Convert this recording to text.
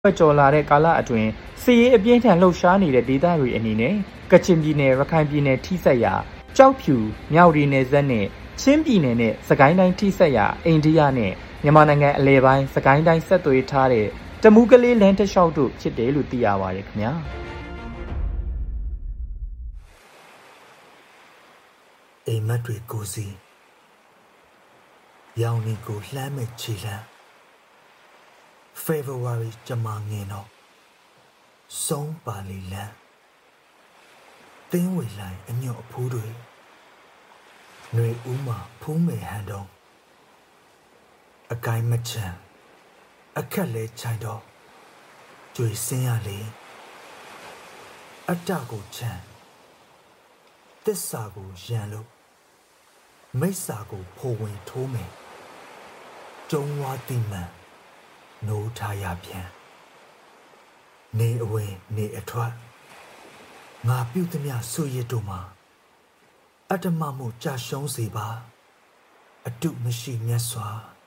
ကျော်လာတဲ့ကာလအတွင်းစီရေးအပြင်းထန်လှုပ်ရှားနေတဲ့ဒေသတွေအနေနဲ့ကချင်ပြည်နယ်ရခိုင်ပြည်နယ်ထိစပ်ရာကြောက်ဖြူမြောက်ရီနယ်စပ်နဲ့ချင်းပြည်နယ်နဲ့စကိုင်းတိုင်းထိစပ်ရာအိန္ဒိယနဲ့မြန်မာနိုင်ငံအလဲပိုင်းစကိုင်းတိုင်းဆက်သွယ်ထားတဲ့တမူးကလေးလမ်းတစ်လျှောက်တို့ဖြစ်တယ်လို့သိရပါတယ်ခင်ဗျာအိမ်မက်တွေကိုစီရောင်နေကိုလှမ်းမဲ့ခြေလှမ်း February ကျမငင်တော့ဆုံးပါလီလန်းသင်းဝေလိုက်အညော့အဖိုးတွေຫນွေဦးမှာဖုံးမယ်ဟန်တော့အကိုင်းမချမ်းအခက်လဲချိုင်တော့ကြွေစင်းရလေအတကိုချမ်းသစ္စာကိုရန်လို့မိစ္ဆာကိုဖိုဝင်ထိုးမယ်ကျုံဝါတိမှန်နိုးထားရပြန်နေအဝင်နေအထွက်ငါပြုသမျှဆွရစ်တို့မှာအတ္တမမှုကြာရှုံးစေပါအတုမရှိမြတ်စွာ